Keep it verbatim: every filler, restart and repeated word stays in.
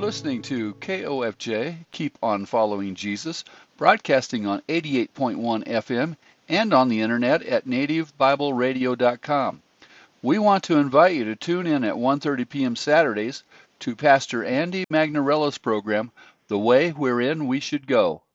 listening to K O F J, Keep On Following Jesus, broadcasting on eighty-eight point one F M and on the internet at native bible radio dot com. We want to invite you to tune in at one thirty p m Saturdays to Pastor Andy Magnarella's program, The Way Wherein We Should Go.